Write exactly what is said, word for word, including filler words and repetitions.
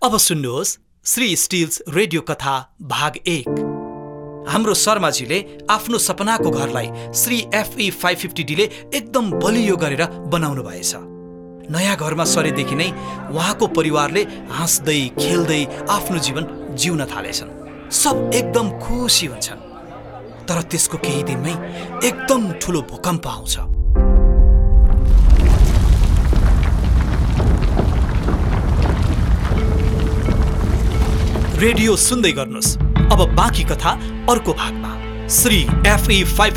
अब सुन्नुहोस् Shri stills radio कथा भाग एक। हाम्रो शर्माजीले आफ्नो सपनाको घरलाई Shri FE five fifty D ले एकदम बलियो गरेर बनाउनु भएछ। नयाँ घरमा सरेदेखि नै उहाँको परिवारले हाँस्दै खेल्दै आफ्नो जीवन जिउन थालेछन्। सब एकदम खुसी हुन्छन्। तर त्यसको केही दिनमै एकदम ठुलो भूकम्प आउँछ। रेडियो सुन्दै गर्नुहोस्। अब बाँकी कथा अर्को भागमा। Shri FE five